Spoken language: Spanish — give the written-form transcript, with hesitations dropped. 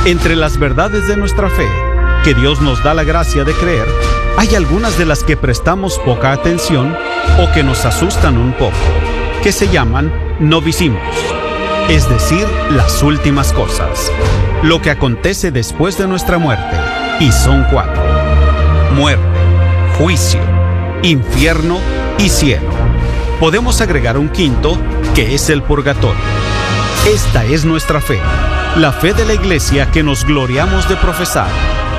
Entre las verdades de nuestra fe, que Dios nos da la gracia de creer, hay algunas de las que prestamos poca atención o que nos asustan un poco, que se llaman novisimos, es decir, las últimas cosas, lo que acontece después de nuestra muerte, y son 4: muerte, juicio, infierno y cielo. Podemos agregar un quinto, que es el purgatorio. Esta es nuestra fe, la fe de la Iglesia que nos gloriamos de profesar.